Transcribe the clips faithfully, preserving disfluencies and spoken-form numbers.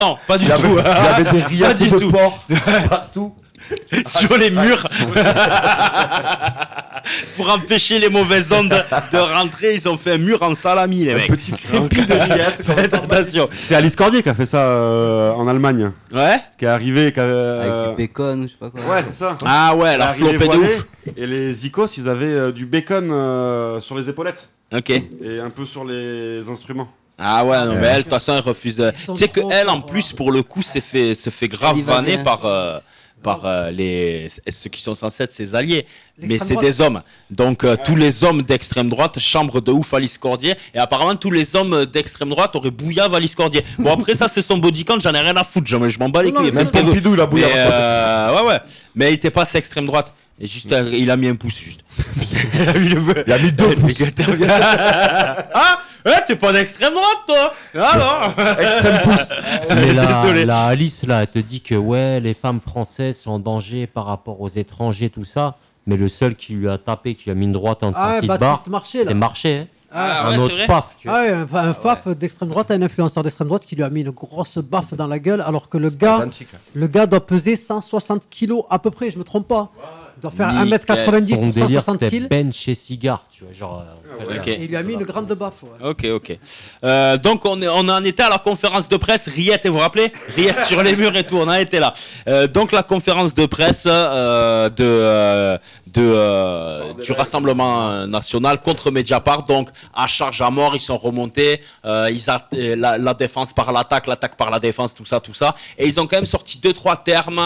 Non, pas du Il y avait, tout. il y avait des rillettes du de tout. porc partout. Sur les murs. Pour empêcher les mauvaises ondes de rentrer, ils ont fait un mur en salami, les Un mecs. petit crépi de rillettes. comme Faites ça. attention. C'est Alice Cordier qui a fait ça euh, en Allemagne, Ouais. qui est arrivé, qui a, Avec euh, du bacon, je sais pas quoi. ouais, c'est ça. Ah ouais, Elle est la arrivée flopée de voilée, ouf. Et les Zikos, ils avaient euh, du bacon euh, sur les épaulettes Ok. et un peu sur les instruments. Ah ouais, non, mais elle, de toute façon, elle refuse. de- sont Tu sais que trop elle, en forts, plus, hein. pour le coup, s'est fait, se fait grave Elle y va vanner bien. par, euh, par euh, les, ceux qui sont censés être ses alliés. Mais L'extrême c'est droite. des hommes. Donc, euh, tous les hommes d'extrême droite chambrent de ouf Alice Cordier. Et apparemment, tous les hommes d'extrême droite auraient bouillave Alice Cordier. Bon, après, ça, c'est son body count, j'en ai rien à foutre. Je, je m'en bats les Non, non, couilles. mais Faites même ce que vous- Pompidou, il a bouillé Mais, avant. euh, ouais, ouais. Mais il était pas assez extrême droite. Et juste, euh, il a mis un pouce, juste. Il a mis deux pouces. Ah, ouais, t'es pas d'extrême droite, toi. Ah non. Extrême pouce. Mais la, Désolé. la Alice, là, elle te dit que ouais, les femmes françaises sont en danger par rapport aux étrangers, tout ça. Mais le seul qui lui a tapé, qui lui a mis une droite en Ah ouais, sortie de barre, Baptiste Marché, là. c'est Marché. Hein. Ah, un ouais, c'est autre vrai. paf, tu vois. Ah ouais, un, un faf d'extrême droite, un influenceur d'extrême droite qui lui a mis une grosse baffe dans la gueule, alors que le gars, le gars doit peser cent soixante kilos à peu près, je me trompe pas. Il doit faire Nickel. un mètre quatre-vingt-dix Son pour délire, cent soixante c'était kilos. Ben chez Cigare, tu vois, genre... euh, Ok. Et il lui a mis une grande baffe. Ouais. Ok, ok. Euh, donc on, est, on en était à la conférence de presse, Riette, vous vous rappelez Riette sur les murs et tout, on en était là. Euh, donc la conférence de presse euh, de, euh, de, euh, du Rassemblement National contre Mediapart, donc à charge à mort, ils sont remontés, euh, ils a, euh, la, la défense par l'attaque, l'attaque par la défense, tout ça, tout ça. Et ils ont quand même sorti deux, trois termes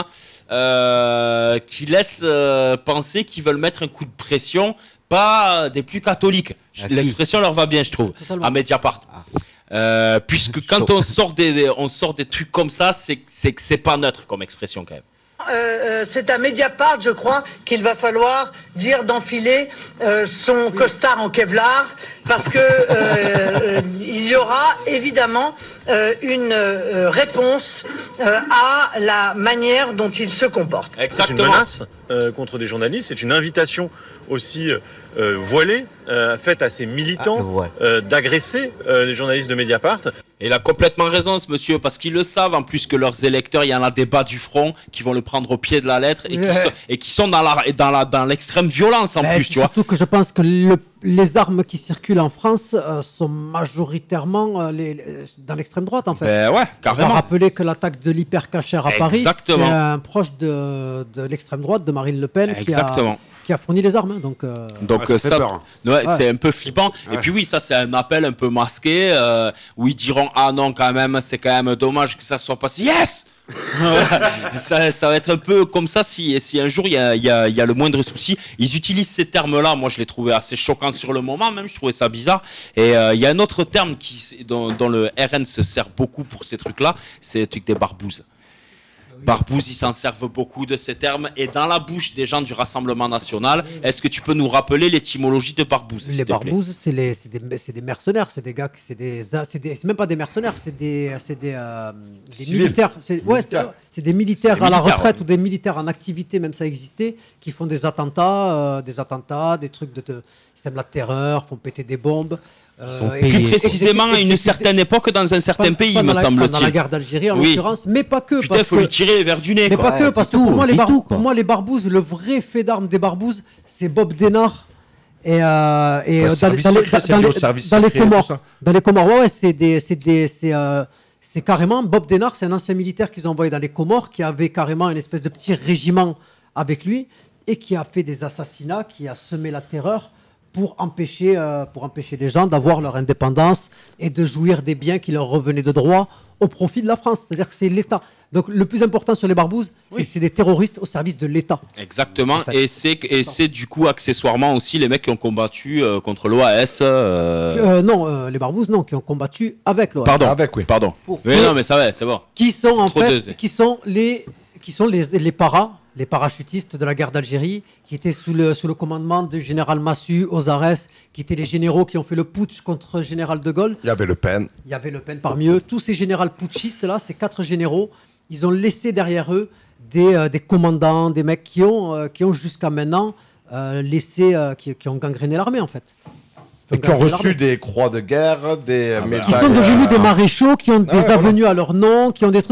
euh, qui laissent euh, penser qu'ils veulent mettre un coup de pression, pas des plus catholiques. À qui L'expression leur va bien, je trouve, Totalement. à Mediapart. Euh, puisque quand on sort des, on sort des trucs comme ça, c'est c'est que c'est pas neutre comme expression quand même. Euh, euh, c'est à Mediapart, je crois, qu'il va falloir dire d'enfiler euh, son costard en Kevlar, parce que euh, euh, il y aura évidemment euh, une euh, réponse euh, à la manière dont il se comporte. C'est une menace euh, contre des journalistes, c'est une invitation aussi euh, voilée, euh, faite à ces militants Ah, le voile. euh, d'agresser euh, les journalistes de Mediapart. Et il a complètement raison ce monsieur, parce qu'ils le savent en plus que leurs électeurs, il y en a des bas du front qui vont le prendre au pied de la lettre et, Ouais. qui, sont, et qui sont dans la dans la dans l'extrême violence en Ben, plus, c'est tu vois. surtout que je pense que le- les armes qui circulent en France euh, sont majoritairement euh, les, les- dans l'extrême droite en fait. Ben ouais, On va carrément. rappeler que l'attaque de l'hypercachère à Paris, c'est Exactement. un proche de, de l'extrême droite, de Marine Le Pen, qui a, Exactement. qui a fourni les armes. hein, donc, euh, Donc Ouais, ça euh, fait ça, peur. ouais, Ouais. c'est un peu flippant. Et Ouais. puis oui, ça c'est un appel un peu masqué euh, où ils diront ah non quand même c'est quand même dommage que ça soit passé. Yes. ça, ça va être un peu comme ça si, si un jour il y a, il y, a, il y a le moindre souci. Ils utilisent ces termes-là. Moi je les trouvais assez choquants sur le moment même. Je trouvais ça bizarre. Et euh, il y a un autre terme qui, dont, dont le R N se sert beaucoup pour ces trucs-là. C'est le truc des barbouzes. Barbouzes, ils s'en servent beaucoup de ces termes. Et dans la bouche des gens du Rassemblement National, est-ce que tu peux nous rappeler l'étymologie de barbouze s'il les te plaît barbouzes, c'est les- c'est des, c'est des mercenaires, c'est des gars, qui- c'est des, c'est des, c'est même pas des mercenaires, c'est des, c'est des, euh, des Civils. militaires. C'est ouais, c'est Militaires. c'est des militaires C'est des à la militaires, retraite ouais. ou des militaires en activité, même ça existait, qui font des attentats, euh, des attentats, des trucs de, de ils sèment la terreur, font péter des bombes. euh, sont et- payés. Plus et- précisément à une exécuter- certaine époque dans un certain pendant- pays, pendant me la- Pendant la semble-t-il. guerre d'Algérie en Oui. l'occurrence, mais pas que. Putain, il parce faut que- lui tirer les verres du nez. Mais quoi. pas que, Ouais, parce dis que pour tout, moi, les dis bar- tout, quoi. pour moi, les barbouzes, le vrai fait d'armes des barbouzes, c'est Bob Denard. Et, euh, et Ouais, euh, dans, service dans les, secret, c'est dans lié les- au service dans les secret et tout Comores, ça. dans les Comores, ouais, ouais, c'est des, c'est des, c'est, euh, c'est carrément Bob Denard, c'est un ancien militaire qu'ils ont envoyé dans les Comores, qui avait carrément une espèce de petit régiment avec lui et qui a fait des assassinats, qui a semé la terreur pour empêcher, euh, pour empêcher les gens d'avoir leur indépendance et de jouir des biens qui leur revenaient de droit au profit de la France. C'est-à-dire que c'est l'État. Donc le plus important sur les barbouzes, c'est que c'est des terroristes au service de l'État. Exactement. En fait. Et c'est et c'est du coup accessoirement aussi les mecs qui ont combattu euh, contre l'O A S. euh, Euh, non, euh, les barbouzes, non, qui ont combattu avec l'O A S. Pardon. Avec, oui. Pardon. Pour- Mais non, mais ça va, c'est bon. Qui sont en Trop fait, de- qui sont les, qui sont les, les paras, les parachutistes de la guerre d'Algérie, qui étaient sous le, sous le commandement du général Massu, Ozares, qui étaient les généraux qui ont fait le putsch contre le général de Gaulle. Il y avait Le Pen. Il y avait Le Pen parmi eux. Tous ces généraux putschistes là, ces quatre généraux, ils ont laissé derrière eux des, euh, des commandants, des mecs qui ont, euh, qui ont jusqu'à maintenant euh, laissé, euh, qui, qui ont gangréné l'armée en fait. Et qui ont gangréné reçu l'armée. des croix de guerre, des Ah bah. médailles. Qui sont devenus des euh, maréchaux, qui ont Ah des ouais, voilà. avenues à leur nom, qui ont des trucs.